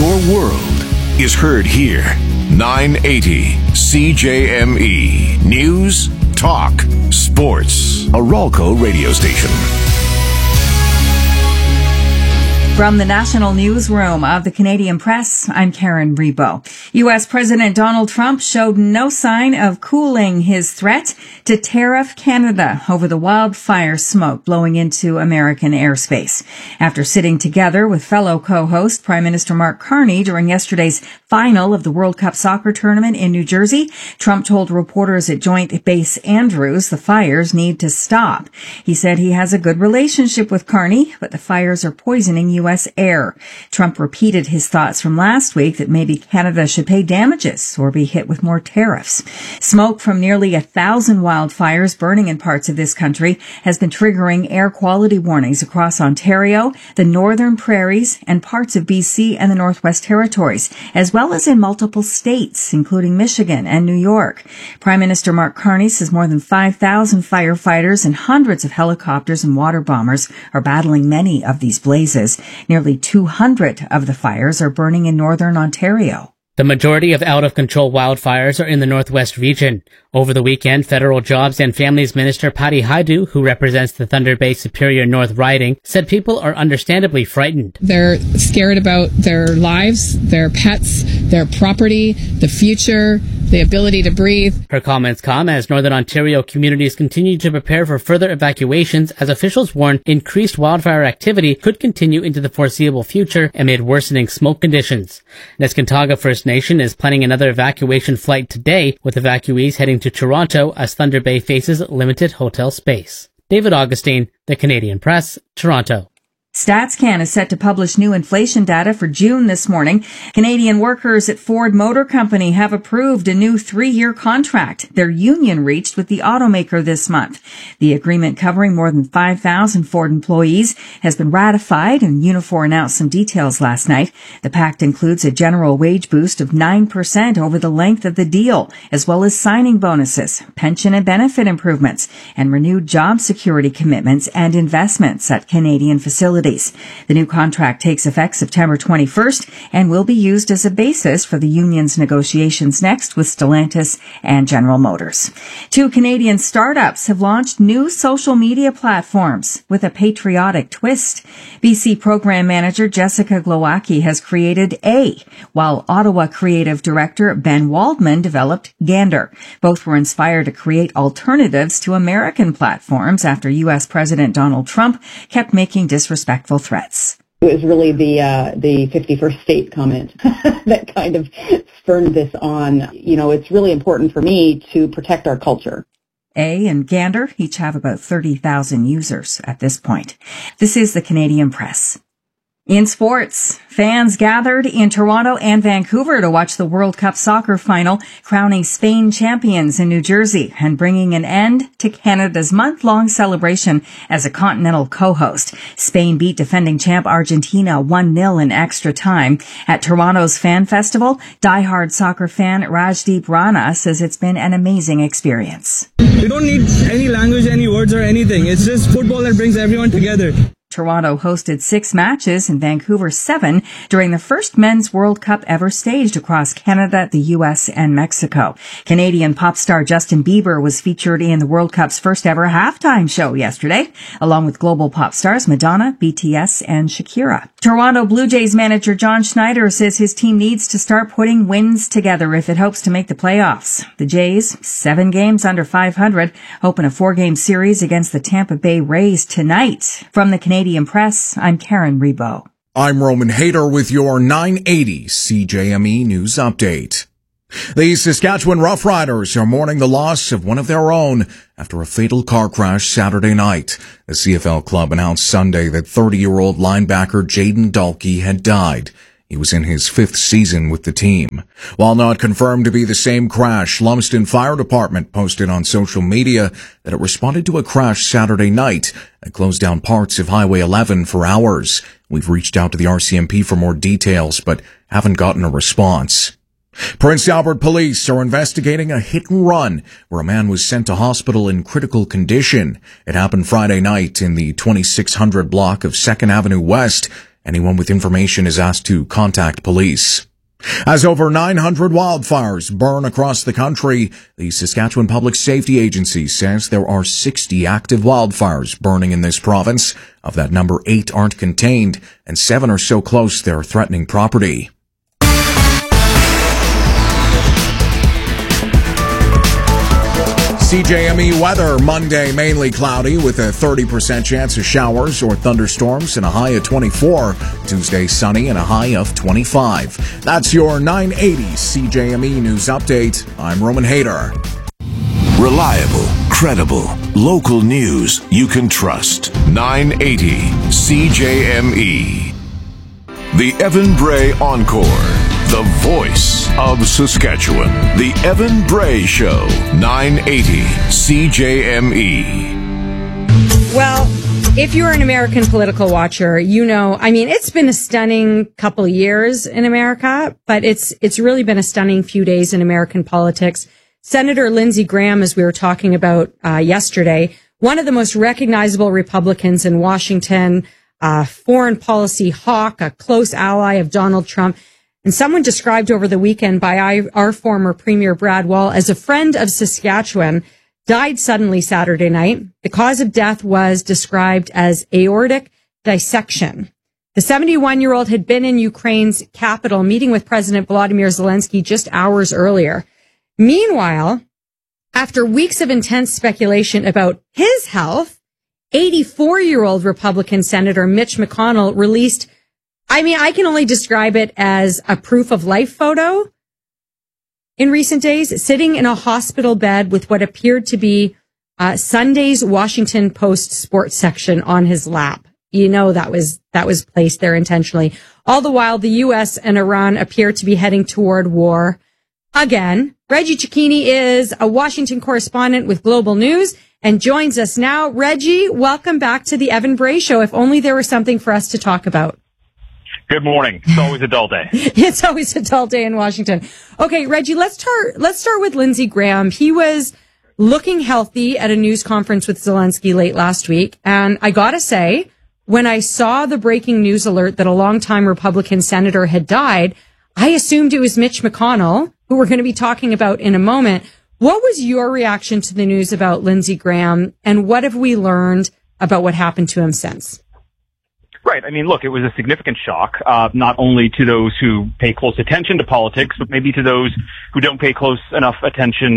Your world is heard here. 980 CJME. News, talk, sports. A Ralco radio station. From the National Newsroom of the Canadian Press, I'm Karen Rebo. U.S. President Donald Trump showed no sign of cooling his threat to tariff Canada over the wildfire smoke blowing into American airspace. After sitting together with fellow co-host Prime Minister Mark Carney during yesterday's final of the World Cup soccer tournament in New Jersey, Trump told reporters at Joint Base Andrews the fires need to stop. He said he has a good relationship with Carney, but the fires are poisoning U.S. air. Trump repeated his thoughts from last week that maybe Canada should pay damages or be hit with more tariffs. Smoke from nearly 1,000 wildfires burning in parts of this country has been triggering air quality warnings across Ontario, the Northern Prairies, and parts of BC and the Northwest Territories, as well as in multiple states, including Michigan and New York. Prime Minister Mark Carney says more than 5,000 firefighters and hundreds of helicopters and water bombers are battling many of these blazes. Nearly 200 of the fires are burning in northern Ontario. The majority of out-of-control wildfires are in the Northwest region. Over the weekend, Federal Jobs and Families Minister Patty Hajdu, who represents the Thunder Bay Superior North riding, said people are understandably frightened. They're scared about their lives, their pets, their property, the future, the ability to breathe. Her comments come as Northern Ontario communities continue to prepare for further evacuations as officials warn increased wildfire activity could continue into the foreseeable future amid worsening smoke conditions. Neskantaga First Nation is planning another evacuation flight today, with evacuees heading to Toronto as Thunder Bay faces limited hotel space. David Augustine, The Canadian Press, Toronto. StatsCan is set to publish new inflation data for June this morning. Canadian workers at Ford Motor Company have approved a new 3-year contract their union reached with the automaker this month. The agreement, covering more than 5,000 Ford employees, has been ratified, and Unifor announced some details last night. The pact includes a general wage boost of 9% over the length of the deal, as well as signing bonuses, pension and benefit improvements, and renewed job security commitments and investments at Canadian facilities. The new contract takes effect September 21st and will be used as a basis for the union's negotiations next with Stellantis and General Motors. 2 Canadian startups have launched new social media platforms with a patriotic twist. BC program manager Jessica Glowacki has created A, while Ottawa creative director Ben Waldman developed Gander. Both were inspired to create alternatives to American platforms after U.S. President Donald Trump kept making disrespectful threats. It was really the 51st state comment that kind of spurned this on. You know, it's really important for me to protect our culture. A and Gander each have about 30,000 users at this point. This is the Canadian Press. In sports, fans gathered in Toronto and Vancouver to watch the World Cup soccer final, crowning Spain champions in New Jersey and bringing an end to Canada's month-long celebration as a continental co-host. Spain beat defending champ Argentina 1-0 in extra time. At Toronto's Fan Festival, diehard soccer fan Rajdeep Rana says it's been an amazing experience. You don't need any language, any words or anything. It's just football that brings everyone together. Toronto hosted 6 matches and Vancouver 7 during the first men's World Cup ever staged across Canada, the U.S., and Mexico. Canadian pop star Justin Bieber was featured in the World Cup's first ever halftime show yesterday, along with global pop stars Madonna, BTS, and Shakira. Toronto Blue Jays manager John Schneider says his team needs to start putting wins together if it hopes to make the playoffs. The Jays, 7 games under 500, open a 4-game series against the Tampa Bay Rays tonight. From the Canadian Press, I'm Karen Rebo. I'm Roman Hayter with your 980 CJME News Update. The Saskatchewan Roughriders are mourning the loss of one of their own after a fatal car crash Saturday night. The CFL club announced Sunday that 30-year-old linebacker Jaden Dalkey had died. He was in his 5th season with the team. While not confirmed to be the same crash, Lumsden Fire Department posted on social media that it responded to a crash Saturday night and closed down parts of Highway 11 for hours. We've reached out to the RCMP for more details, but haven't gotten a response. Prince Albert police are investigating a hit and run where a man was sent to hospital in critical condition. It happened Friday night in the 2600 block of 2nd Avenue West. Anyone with information is asked to contact police. As over 900 wildfires burn across the country, the Saskatchewan Public Safety Agency says there are 60 active wildfires burning in this province. Of that number, 8 aren't contained, and 7 are so close they're threatening property. CJME weather Monday, mainly cloudy with a 30% chance of showers or thunderstorms and a high of 24. Tuesday, sunny and a high of 25. That's your 980 CJME News Update. I'm Roman Hayter. Reliable, credible, local news you can trust. 980 CJME. The Evan Bray Encore. The voice of Saskatchewan. The Evan Bray Show. 980 CJME. Well, if you're an American political watcher, you know, I mean, it's been a stunning couple of years in America, but it's really been a stunning few days in American politics. Senator Lindsey Graham, as we were talking about yesterday, one of the most recognizable Republicans in Washington, foreign policy hawk, a close ally of Donald Trump, and someone described over the weekend by our former Premier Brad Wall as a friend of Saskatchewan, died suddenly Saturday night. The cause of death was described as aortic dissection. The 71-year-old had been in Ukraine's capital meeting with President Volodymyr Zelensky just hours earlier. Meanwhile, after weeks of intense speculation about his health, 84-year-old Republican Senator Mitch McConnell released, I mean, I can only describe it as a proof of life photo in recent days, sitting in a hospital bed with what appeared to be Sunday's Washington Post sports section on his lap. You know, that was placed there intentionally. All the while, the U.S. and Iran appear to be heading toward war again. Reggie Cecchini is a Washington correspondent with Global News and joins us now. Reggie, welcome back to the Evan Bray Show. If only there was something for us to talk about. Good morning. It's always a dull day. It's always a dull day in Washington. Okay, Reggie, let's start with Lindsey Graham. He was looking healthy at a news conference with Zelensky late last week. And I gotta say, when I saw the breaking news alert that a longtime Republican senator had died, I assumed it was Mitch McConnell, who we're going to be talking about in a moment. What was your reaction to the news about Lindsey Graham, and what have we learned about what happened to him since? Right. I mean, look, it was a significant shock, not only to those who pay close attention to politics, but maybe to those who don't pay close enough attention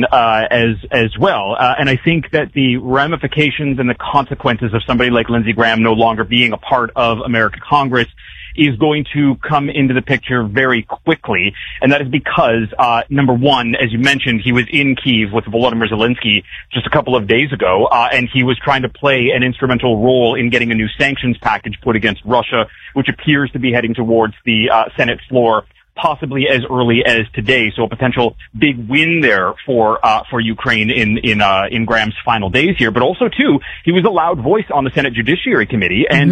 as well. And I think that the ramifications and the consequences of somebody like Lindsey Graham no longer being a part of American Congress is going to come into the picture very quickly. And that is because, number one, as you mentioned, he was in Kyiv with Volodymyr Zelensky just a couple of days ago, and he was trying to play an instrumental role in getting a new sanctions package put against Russia, which appears to be heading towards the Senate floor possibly as early as today. So a potential big win there for Ukraine in Graham's final days here. But also too, he was a loud voice on the Senate Judiciary Committee, and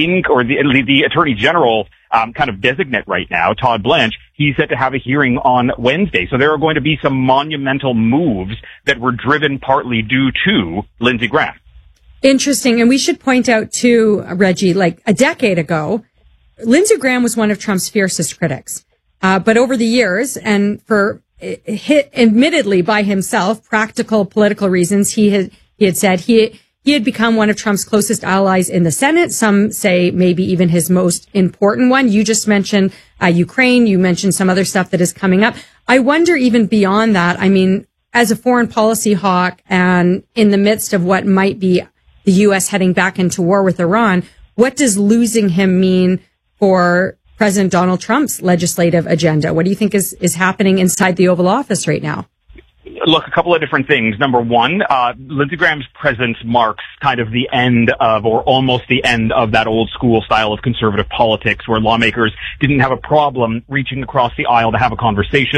the Attorney General kind of designate right now, Todd Blanche, he's set to have a hearing on Wednesday. So there are going to be some monumental moves that were driven partly due to Lindsey Graham. Interesting. And we should point out too, Reggie, like a decade ago, Lindsey Graham was one of Trump's fiercest critics. But over the years, and for admittedly by himself, practical political reasons, he had said he had become one of Trump's closest allies in the Senate. Some say maybe even his most important one. You just mentioned Ukraine. You mentioned some other stuff that is coming up. I wonder even beyond that, I mean, as a foreign policy hawk and in the midst of what might be the U.S. heading back into war with Iran, what does losing him mean for President Donald Trump's legislative agenda? What do you think is happening inside the Oval Office right now? Look, a couple of different things. Number one, Lindsey Graham's presence marks kind of the end of, or almost the end of, that old school style of conservative politics where lawmakers didn't have a problem reaching across the aisle to have a conversation.